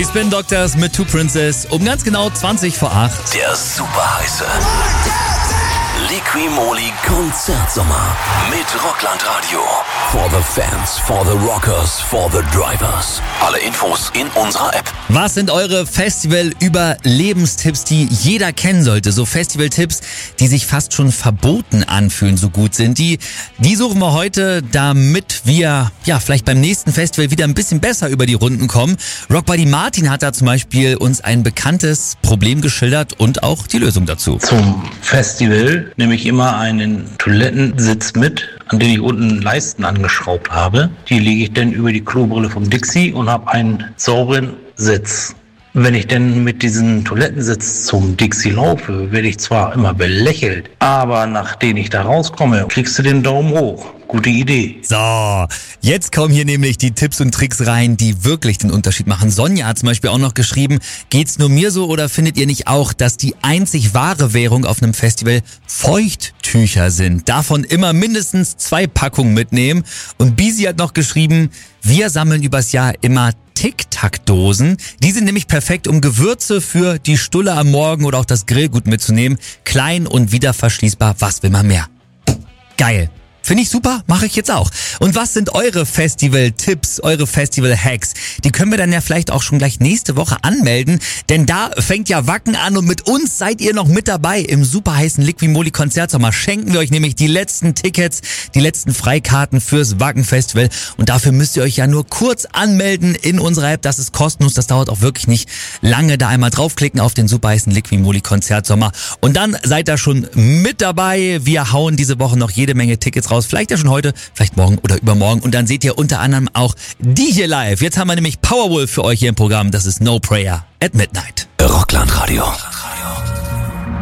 Die Spin Doctors mit Two Princess um ganz genau 20 vor 8. Der super heiße Liqui-Moly Konzertsommer mit Rockland Radio. For the fans, for the rockers, for the drivers. Alle Infos in unserer App. Was sind eure Festival-Überlebenstipps, die jeder kennen sollte? So Festival-Tipps, die sich fast schon verboten anfühlen, so gut sind die. Die suchen wir heute, damit wir vielleicht beim nächsten Festival wieder ein bisschen besser über die Runden kommen. Rockbuddy Martin hat da zum Beispiel uns ein bekanntes Problem geschildert und auch die Lösung dazu. Zum Festival nehme ich immer einen Toilettensitz mit, an den ich unten Leisten angeschraubt habe. Die lege ich dann über die Klobrille vom Dixie und habe einen sauberen Sitz. Wenn ich denn mit diesem Toilettensitz zum Dixie laufe, werde ich zwar immer belächelt, aber nachdem ich da rauskomme, kriegst du den Daumen hoch. Gute Idee. So, jetzt kommen hier nämlich die Tipps und Tricks rein, die wirklich den Unterschied machen. Sonja hat zum Beispiel auch noch geschrieben, geht's nur mir so oder findet ihr nicht auch, dass die einzig wahre Währung auf einem Festival Feuchttücher sind? Davon immer mindestens 2 Packungen mitnehmen. Und Bisi hat noch geschrieben, wir sammeln übers Jahr immer Tic-Tac-Dosen. Die sind nämlich perfekt, um Gewürze für die Stulle am Morgen oder auch das Grillgut mitzunehmen. Klein und wieder verschließbar, was will man mehr? Geil. Finde ich super, mache ich jetzt auch. Und was sind eure Festival-Tipps, eure Festival-Hacks? Die können wir dann ja vielleicht auch schon gleich nächste Woche anmelden, denn da fängt ja Wacken an und mit uns seid ihr noch mit dabei im super heißen Liqui-Moly Konzertsommer. Schenken wir euch nämlich die letzten Tickets, die letzten Freikarten fürs Wacken-Festival und dafür müsst ihr euch ja nur kurz anmelden in unserer App. Das ist kostenlos, das dauert auch wirklich nicht lange. Da einmal draufklicken auf den super heißen Liqui-Moly Konzertsommer und dann seid ihr schon mit dabei. Wir hauen diese Woche noch jede Menge Tickets raus. Vielleicht ja schon heute, vielleicht morgen oder übermorgen. Und dann seht ihr unter anderem auch die hier live. Jetzt haben wir nämlich Powerwolf für euch hier im Programm. Das ist No Prayer at Midnight. Rockland Radio.